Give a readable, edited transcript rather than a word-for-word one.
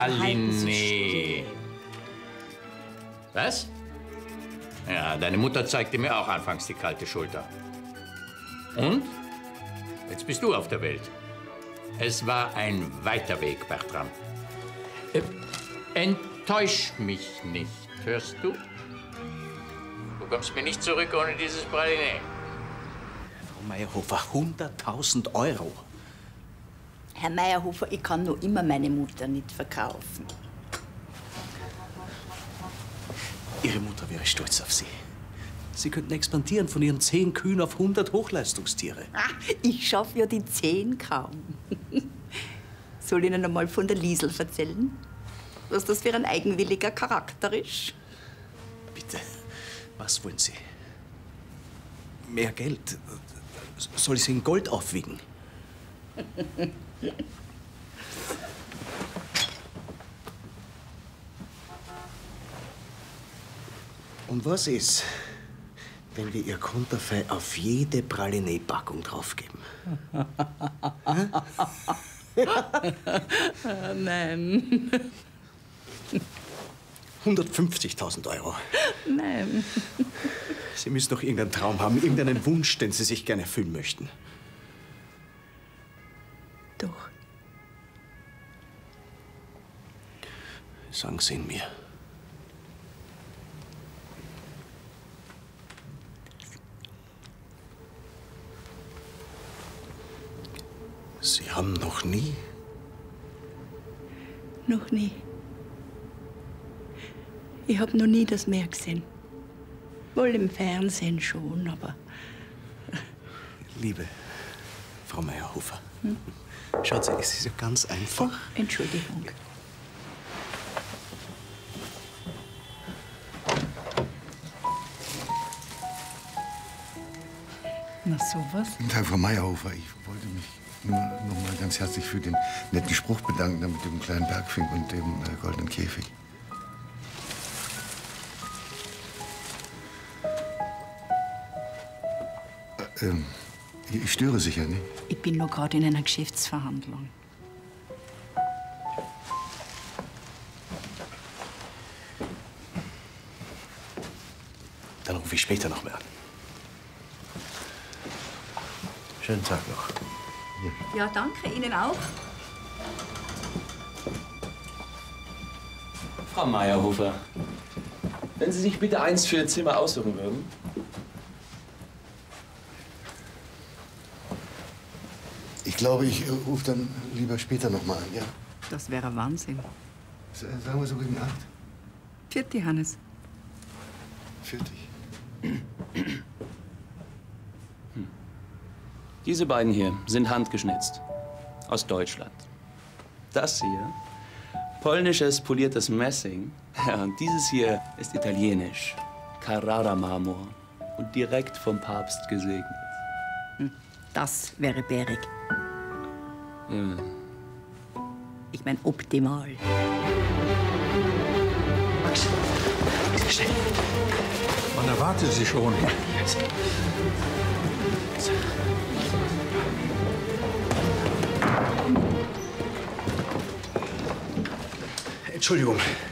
Aline. Was? Ja, deine Mutter zeigte mir auch anfangs die kalte Schulter. Und? Jetzt bist du auf der Welt. Es war ein weiter Weg, Bertram. Enttäusch mich nicht, hörst du? Du kommst mir nicht zurück ohne dieses Praliné. Frau Meyerhofer, 100.000 Euro. Herr Meyerhofer, ich kann noch immer meine Mutter nicht verkaufen. Ihre Mutter wäre stolz auf Sie. Sie könnten expandieren von Ihren 10 Kühen auf 100 Hochleistungstiere. Ich schaffe ja die 10 kaum. Soll ich Ihnen einmal von der Liesel erzählen? Was das für ein eigenwilliger Charakter ist? Bitte, was wollen Sie? Mehr Geld? Soll ich Sie in Gold aufwiegen? Und was ist, wenn wir Ihr Konterfei auf jede Praliné-Packung draufgeben? Nein. 150.000 Euro. Nein. Sie müssen doch irgendeinen Traum haben, irgendeinen Wunsch, den Sie sich gerne erfüllen möchten. Doch. Sagen Sie ihn mir. Sie haben noch nie? Noch nie. Ich habe noch nie das Meer gesehen. Wohl im Fernsehen schon, aber... Liebe Frau Meyerhofer, schaut Sie, es ist ja ganz einfach. Oh, Entschuldigung. Na, sowas? Guten Tag, Frau Meyerhofer. Ich wollte mich nur noch mal ganz herzlich für den netten Spruch bedanken, mit dem kleinen Bergfink und dem goldenen Käfig. Ich störe sicher nicht. Ich bin nur gerade in einer Geschäftsverhandlung. Dann rufe ich später noch mal an. Schönen Tag noch. Ja, danke. Ihnen auch. Frau Meyerhofer, wenn Sie sich bitte eins für Ihr Zimmer aussuchen würden. Ich glaube, ich rufe dann lieber später noch mal an, ja? Das wäre Wahnsinn. Sagen wir so gegen 8. Vierte, Hannes. Fertig. Diese beiden hier sind handgeschnitzt. Aus Deutschland. Das hier, polnisches poliertes Messing. Ja, und dieses hier ist italienisch. Carrara-Marmor. Und direkt vom Papst gesegnet. Das wäre bärig. Ja. Ich meine, optimal. Max, schnell. Man erwartet Sie schon. Entschuldigung.